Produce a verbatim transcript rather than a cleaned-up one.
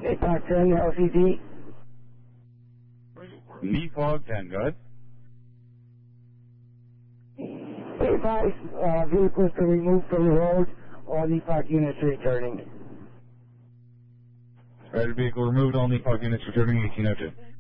eight five ten L C D. Neafog ten, go ahead. eight five, uh, vehicles to remove from the road, all Neafog units returning. Rider vehicle removed, all Neafog units returning eighteen oh two.